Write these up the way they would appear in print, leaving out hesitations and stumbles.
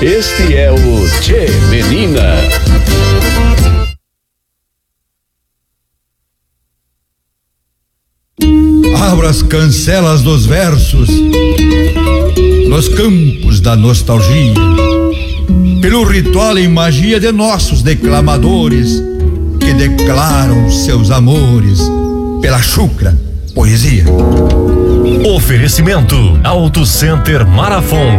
Este é o Tchê Menina. Abra as cancelas dos versos nos campos da nostalgia, pelo ritual e magia de nossos declamadores que declaram seus amores pela chucra poesia. Oferecimento Auto Center Marafon.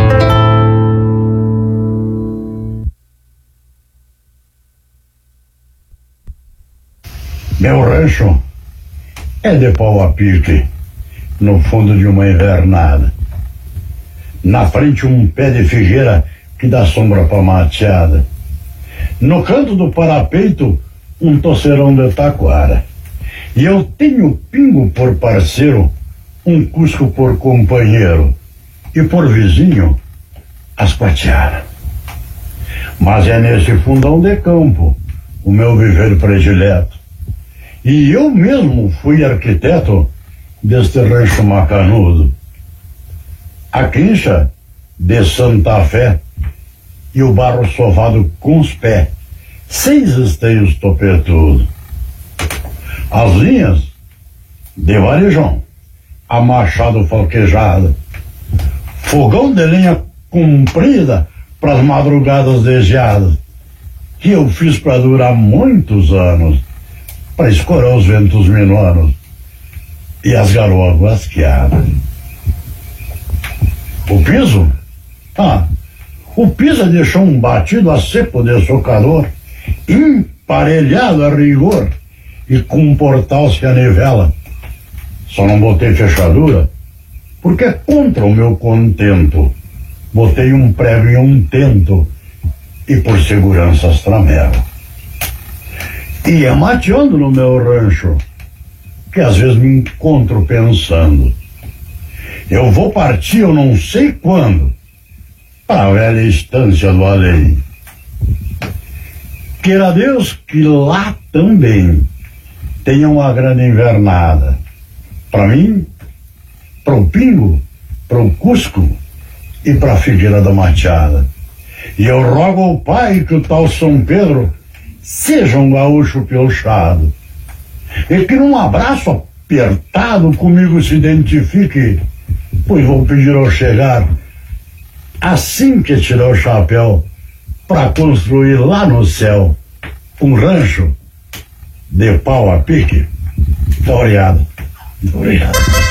Meu rancho é de pau a pique, no fundo de uma invernada. Na frente um pé de figueira que dá sombra pra mateada. No canto do parapeito um toceirão de taquara. E eu tenho pingo por parceiro, um cusco por companheiro e por vizinho as patiaras. Mas é nesse fundão de campo o meu viver predileto. E eu mesmo fui arquiteto deste rancho macanudo. A quincha de Santa Fé e o barro sovado com os pés, 6 esteios topetudo. As linhas de varejão, a machado falquejada, fogão de lenha comprida pras madrugadas de geada, que eu fiz para durar muitos anos, para escorar os ventos minuanos e as garoas guasqueadas. O piso? O piso deixou um batido a cepo de socador, emparelhado a rigor e com um portal se anivela. Só não botei fechadura porque é contra o meu contento. Botei um prego e um tento e por segurança as tramela. E é mateando no meu rancho que às vezes me encontro pensando: eu vou partir eu não sei quando para a velha estância do além. Queira Deus que lá também tenha uma grande invernada para mim, para o pingo, para o cusco e para a figueira da mateada. E eu rogo ao Pai que o tal São Pedro seja um gaúcho piochado e que num abraço apertado comigo se identifique, pois vou pedir ao chegar, assim que tirar o chapéu, para construir lá no céu um rancho de pau a pique. Muito obrigado. Muito obrigado.